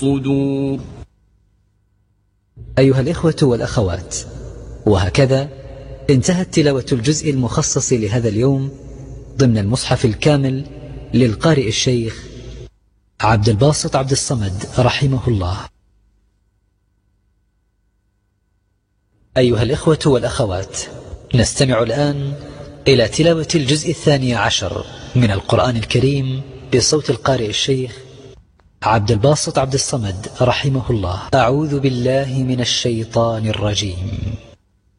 صدور. أيها الإخوة والأخوات، وهكذا انتهت تلاوة الجزء المخصص لهذا اليوم ضمن المصحف الكامل للقارئ الشيخ عبد الباسط عبد الصمد رحمه الله. أيها الإخوة والأخوات، نستمع الآن إلى تلاوة الجزء 12 من القرآن الكريم بصوت القارئ الشيخ عبد الباسط عبد الصمد رحمه الله. أعوذ بالله من الشيطان الرجيم.